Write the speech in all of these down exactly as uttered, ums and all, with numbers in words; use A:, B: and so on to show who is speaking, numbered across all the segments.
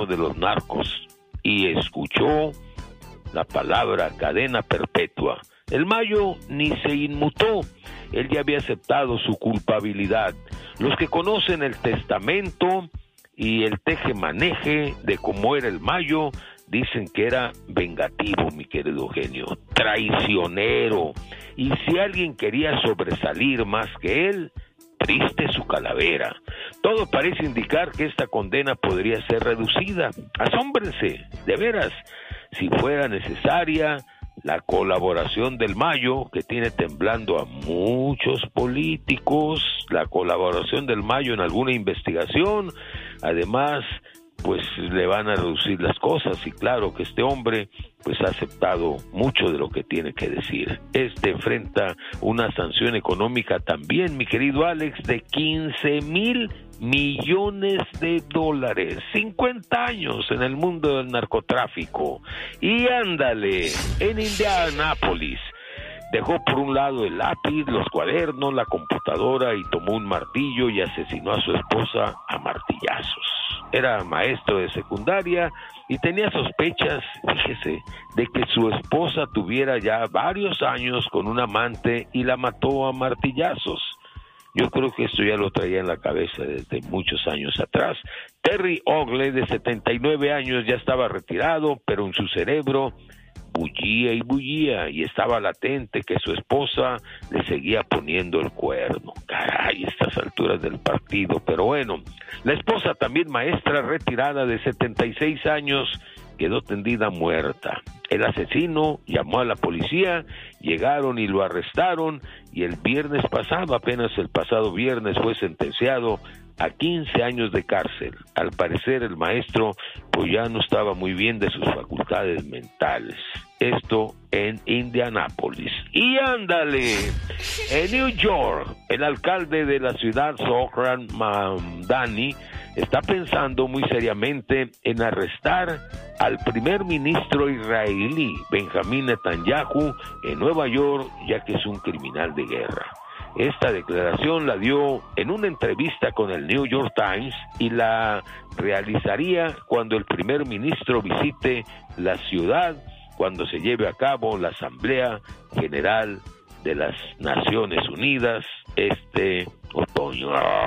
A: de los narcos y escuchó la palabra cadena perpetua. El Mayo ni se inmutó, él ya había aceptado su culpabilidad. Los que conocen el testamento y el teje-maneje de cómo era el Mayo, dicen que era vengativo, mi querido genio, traicionero, y si alguien quería sobresalir más que él, triste su calavera. Todo parece indicar que esta condena podría ser reducida. Asómbrense, de veras, si fuera necesaria la colaboración del Mayo, que tiene temblando a muchos políticos, la colaboración del Mayo en alguna investigación, además, pues le van a reducir las cosas, y claro que este hombre pues ha aceptado mucho de lo que tiene que decir. Este enfrenta una sanción económica también, mi querido Alex, de quince mil millones de dólares, cincuenta años en el mundo del narcotráfico. Y ándale, en Indianápolis, dejó por un lado el lápiz, los cuadernos, la computadora y tomó un martillo y asesinó a su esposa a martillazos. Era maestro de secundaria y tenía sospechas, fíjese, de que su esposa tuviera ya varios años con un amante y la mató a martillazos. Yo creo que esto ya lo traía en la cabeza desde muchos años atrás. Terry Ogle, de setenta y nueve años, ya estaba retirado, pero en su cerebro bullía y bullía, y estaba latente que su esposa le seguía poniendo el cuerno. Caray, estas alturas del partido. Pero bueno, la esposa, también maestra retirada de setenta y seis años, quedó tendida muerta. El asesino llamó a la policía, llegaron y lo arrestaron, y el viernes pasado, apenas el pasado viernes, fue sentenciado a quince años de cárcel. Al parecer el maestro pues ya no estaba muy bien de sus facultades mentales. Esto en Indianápolis. Y ándale, en New York, el alcalde de la ciudad, Zohran Mamdani, está pensando muy seriamente en arrestar al primer ministro israelí, Benjamín Netanyahu, en Nueva York, ya que es un criminal de guerra. Esta declaración la dio en una entrevista con el New York Times y la realizaría cuando el primer ministro visite la ciudad, cuando se lleve a cabo la Asamblea General de las Naciones Unidas este otoño.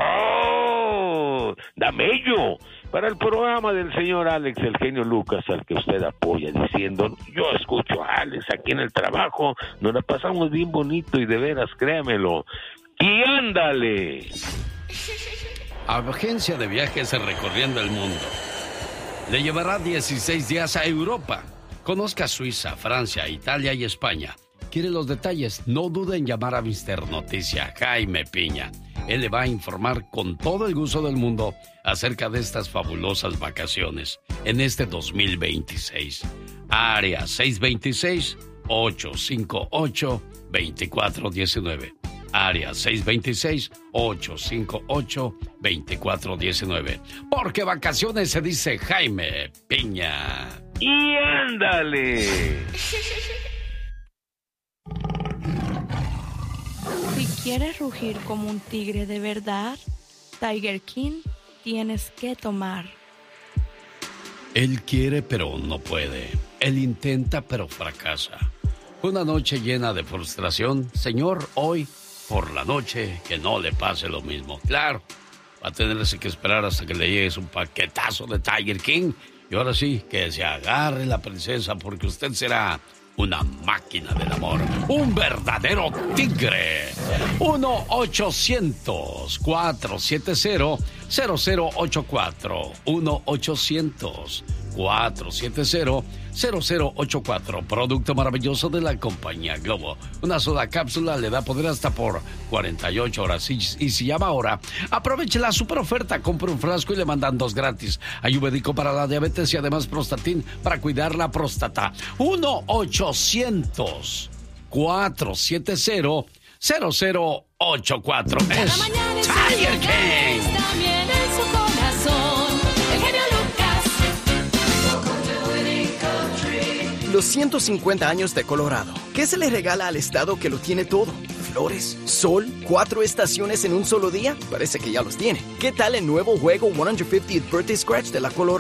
A: ¡Oh! ¡Damello! Para el programa del señor Alex, el genio Lucas, al que usted apoya, diciendo, yo escucho a Alex aquí en el trabajo, nos la pasamos bien bonito y de veras, créamelo. ¡Y ándale!
B: Agencia de viajes recorriendo el mundo. Le llevará dieciséis días a Europa. Conozca Suiza, Francia, Italia y España. ¿Quiere los detalles? No dude en llamar a mister Noticia, Jaime Piña. Él le va a informar con todo el gusto del mundo acerca de estas fabulosas vacaciones en este dos mil veintiséis. Área seis dos seis, ocho cinco ocho, dos cuatro uno nueve. Área seis dos seis, ocho cinco ocho, dos cuatro uno nueve. Porque vacaciones se dice Jaime Piña.
A: ¡Y ándale!
C: Si quieres rugir como un tigre de verdad, Tiger King tienes que tomar.
B: Él quiere pero no puede. Él intenta pero fracasa. Una noche llena de frustración. Señor, hoy por la noche que no le pase lo mismo. Claro, va a tenerse que esperar hasta que le llegue un paquetazo de Tiger King. Y ahora sí, que se agarre la princesa, porque usted será una máquina del amor, un verdadero tigre. uno ochocientos, cuatro siete cero, cero cero ocho cuatro. uno ochocientos, cuatro siete cero, cero cero ocho cuatro. Producto maravilloso de la compañía Globo. Una sola cápsula le da poder hasta por cuarenta y ocho horas. Y, y si llama ahora, aproveche la super oferta. Compre un frasco y le mandan dos gratis. Ayurvédico para la diabetes y además Prostatin para cuidar la próstata. uno ochocientos, cuatro siete cero, cero cero ocho cuatro. Es Tiger King.
D: También en su corazón, el genio Lucas.
E: Los ciento cincuenta años de Colorado. ¿Qué se le regala al estado que lo tiene todo? ¿Flores? ¿Sol? ¿Cuatro estaciones en un solo día? Parece que ya los tiene. ¿Qué tal el nuevo juego ciento cincuentieth Birthday Scratch de la Colorado?